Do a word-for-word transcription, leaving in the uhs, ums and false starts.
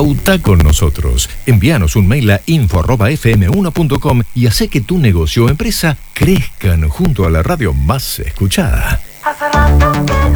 Pauta con nosotros. Envíanos un mail a info arroba f m uno punto com y hace que tu negocio o empresa crezcan junto a la radio más escuchada. Hace rato que